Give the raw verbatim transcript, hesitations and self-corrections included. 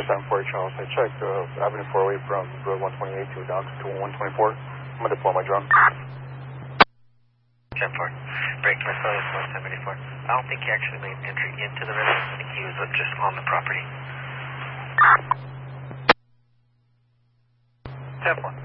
seven four Charles. I checked uh, Avenue four oh eight from Road one twenty-eight to down to one twenty-four. I'm going to deploy my drone. ten four. Break Marcellus one seventy-four. I don't think he actually made entry into the residence. I think he was just on the property. ten four.